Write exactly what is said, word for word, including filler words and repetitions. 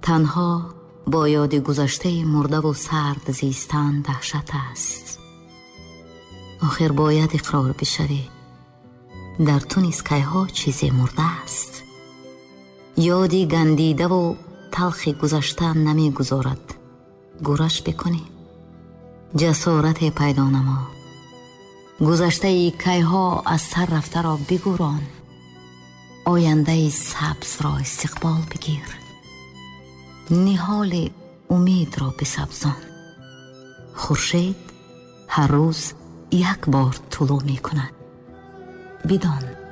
تنها با یاد گذشته مرده و سرد زیستن دهشت است. آخر باید اقرار بشوی در تو نیز کیها چیزی مرده است. یادی گندیده و تلخ گذشته نمی گذارد گورش بکنی. جسارت پیدا نما. گذشته کیها از سر رفته را بگوران. آینده سبز را استقبال بگیر. نهال امید را بسبزان. خورشید هر روز یک بار طلوع می کند. بدان